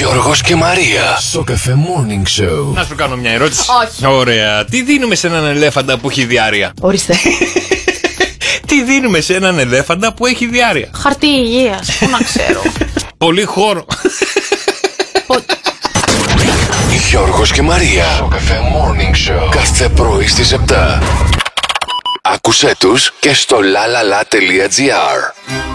Γιώργος και Μαρία. Στο Cafe Morning Show. Να σου κάνω μια ερώτηση. Όχι. Ωραία. Τι δίνουμε σε έναν ελέφαντα που έχει διάρρεια? Ορίστε. Τι δίνουμε σε έναν ελέφαντα που έχει διάρρεια? Χαρτί υγείας. Πού να ξέρω. Πολύ χώρο. Γιώργος και Μαρία. Στο Cafe Morning Show. Κάθε πρωί στις 7. Άκουσέ τους και στο lalala.gr.